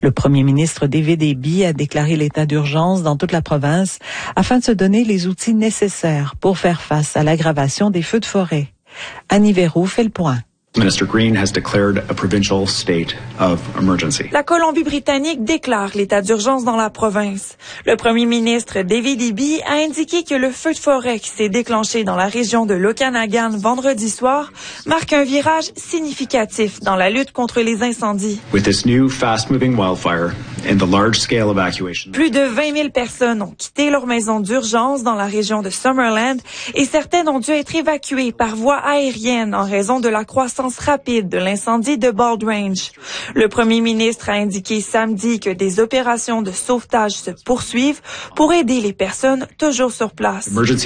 Le premier ministre David Eby a déclaré l'état d'urgence dans toute la province afin de se donner les outils nécessaires pour faire face à l'aggravation des feux de forêt. Annie Verroux fait le point. Minister Green has declared a provincial state of emergency. La Colombie-Britannique déclare l'état d'urgence dans la province. Le premier ministre David Eby a indiqué que le feu de forêt qui s'est déclenché dans la région de l'Okanagan vendredi soir marque un virage significatif dans la lutte contre les incendies. With this new fast-moving wildfire and the large-scale evacuation. Plus de 20 000 personnes ont quitté leur maison d'urgence dans la région de Summerland et certaines ont dû être évacuées par voie aérienne en raison de la croissance rapide de l'incendie de Bald Range. Le premier ministre a indiqué samedi que des opérations de sauvetage se poursuivent pour aider les personnes toujours sur place.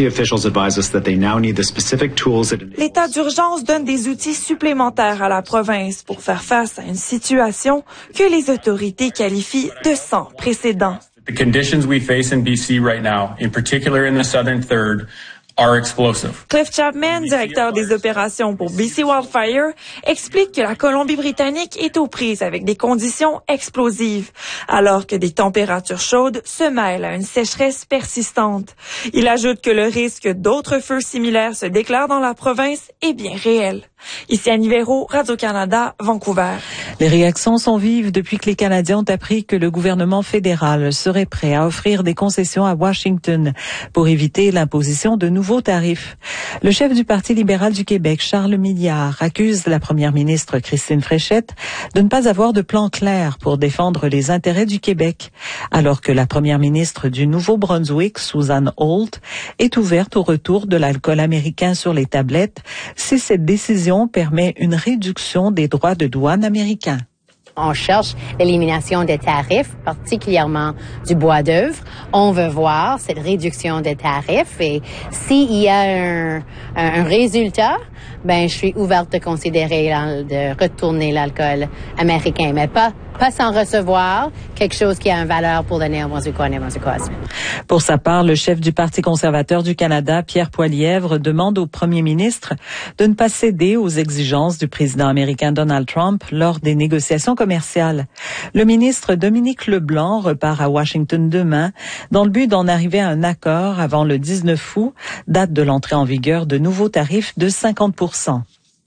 L'état d'urgence donne des outils supplémentaires à la province pour faire face à une situation que les autorités qualifient de sans précédent. The conditions we face in BC right now, in particular in the southern third, are explosive. Cliff Chapman, directeur des opérations pour BC Wildfire, explique que la Colombie-Britannique est aux prises avec des conditions explosives, alors que des températures chaudes se mêlent à une sécheresse persistante. Il ajoute que le risque d'autres feux similaires se déclarent dans la province est bien réel. Ici Annie Verroux, Radio-Canada, Vancouver. Les réactions sont vives depuis que les Canadiens ont appris que le gouvernement fédéral serait prêt à offrir des concessions à Washington pour éviter l'imposition de nouveaux tarifs. Le chef du Parti libéral du Québec, Charles Milliard, accuse la première ministre Christine Fréchette de ne pas avoir de plan clair pour défendre les intérêts du Québec, alors que la première ministre du Nouveau-Brunswick, Susan Holt, est ouverte au retour de l'alcool américain sur les tablettes si cette décision permet une réduction des droits de douane américains. On cherche l'élimination des tarifs, particulièrement du bois d'œuvre. On veut voir cette réduction des tarifs et s'il y a un résultat, je suis ouverte de considérer de retourner l'alcool américain, mais pas sans recevoir quelque chose qui a une valeur pour le Néo-Brunswickois et Néo-Brunswickoises. Pour sa part, le chef du Parti conservateur du Canada, Pierre Poilievre, demande au premier ministre de ne pas céder aux exigences du président américain Donald Trump lors des négociations commerciales. Le ministre Dominique Leblanc repart à Washington demain dans le but d'en arriver à un accord avant le 19 août, date de l'entrée en vigueur de nouveaux tarifs de 50%.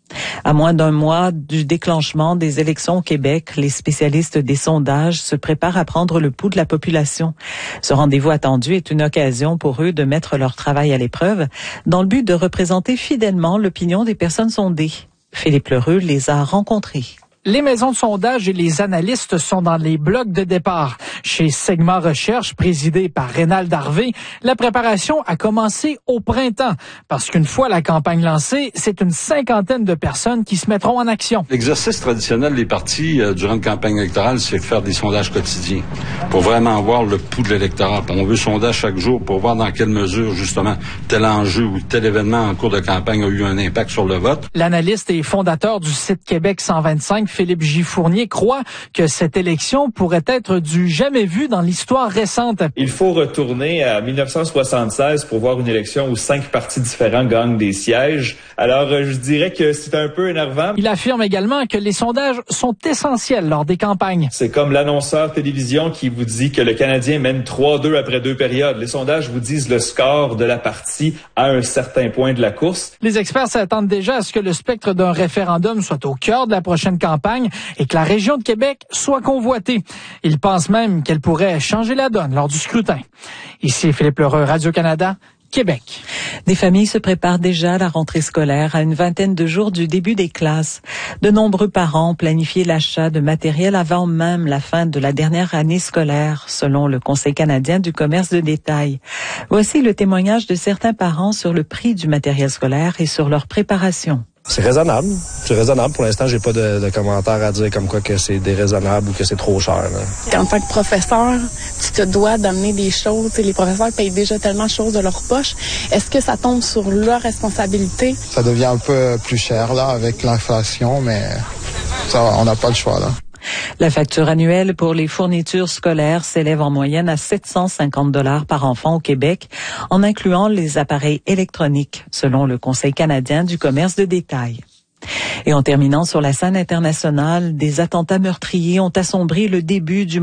À moins d'un mois du déclenchement des élections au Québec, les spécialistes des sondages se préparent à prendre le pouls de la population. Ce rendez-vous attendu est une occasion pour eux de mettre leur travail à l'épreuve dans le but de représenter fidèlement l'opinion des personnes sondées. Philippe Lheureux les a rencontrés. Les maisons de sondage et les analystes sont dans les blocs de départ. Chez Segma Recherche, présidé par Rénald Harvey, la préparation a commencé au printemps. Parce qu'une fois la campagne lancée, c'est une 50aine de personnes qui se mettront en action. L'exercice traditionnel des partis durant une campagne électorale, c'est de faire des sondages quotidiens pour vraiment voir le pouls de l'électorat. On veut sondage chaque jour pour voir dans quelle mesure, justement, tel enjeu ou tel événement en cours de campagne a eu un impact sur le vote. L'analyste et fondateur du site Québec 125, Philippe J. Fournier, croit que cette élection pourrait être du jamais vu dans l'histoire récente. Il faut retourner à 1976 pour voir une élection où 5 partis différents gagnent des sièges. Alors, je dirais que c'est un peu énervant. Il affirme également que les sondages sont essentiels lors des campagnes. C'est comme l'annonceur télévision qui vous dit que le Canadien mène 3-2 après 2 périodes. Les sondages vous disent le score de la partie à un certain point de la course. Les experts s'attendent déjà à ce que le spectre d'un référendum soit au cœur de la prochaine campagne et que la région de Québec soit convoitée. Ils pensent même qu'elle pourrait changer la donne lors du scrutin. Ici Philippe Lheureux, Radio-Canada, Québec. Des familles se préparent déjà à la rentrée scolaire à une vingtaine de jours du début des classes. De nombreux parents ont planifié l'achat de matériel avant même la fin de la dernière année scolaire, selon le Conseil canadien du commerce de détail. Voici le témoignage de certains parents sur le prix du matériel scolaire et sur leur préparation. C'est raisonnable. C'est raisonnable. Pour l'instant, j'ai pas de commentaires à dire comme quoi que c'est déraisonnable ou que c'est trop cher. En tant que professeur, tu te dois d'amener des choses. Les professeurs payent déjà tellement de choses de leur poche. Est-ce que ça tombe sur leur responsabilité? Ça devient un peu plus cher là avec l'inflation, mais ça, on n'a pas le choix là. La facture annuelle pour les fournitures scolaires s'élève en moyenne à 750 $ par enfant au Québec, en incluant les appareils électroniques, selon le Conseil canadien du commerce de détail. Et en terminant sur la scène internationale, des attentats meurtriers ont assombri le début du